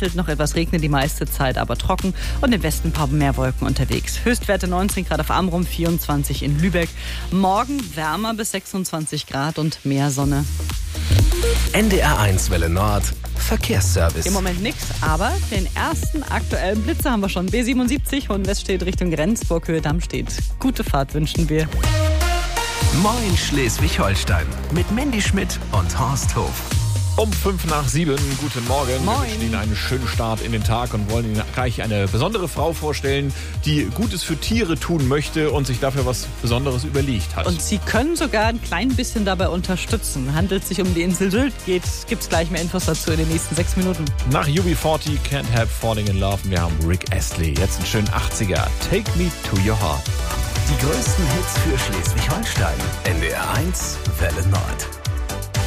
vereinzelt noch etwas regnen, die meiste Zeit aber trocken und im Westen ein paar mehr Wolken unterwegs. Höchstwerte 19 Grad auf Amrum, 24 in Lübeck. Morgen wärmer bis 26 Grad und mehr Sonne. NDR1 Welle Nord, Verkehrsservice. Im Moment nichts, aber den ersten aktuellen Blitzer haben wir schon. B77, Hohenweststedt Richtung Rendsburg, Höhe Dammstedt. Gute Fahrt wünschen wir. Moin Schleswig-Holstein mit Mandy Schmidt und Horst Hof. Um 6:55, guten Morgen. Moin. Wir wünschen Ihnen einen schönen Start in den Tag und wollen Ihnen gleich eine besondere Frau vorstellen, die Gutes für Tiere tun möchte und sich dafür was Besonderes überlegt hat. Und Sie können sogar ein klein bisschen dabei unterstützen. Handelt sich um die Insel Sylt, gibt's gleich mehr Infos dazu in den nächsten 6 Minuten. Nach UB40, Can't Help Falling in Love, wir haben Rick Astley. Jetzt einen schönen 80er, Take Me to Your Heart. Die größten Hits für Schleswig-Holstein. NDR1 Welle Nord.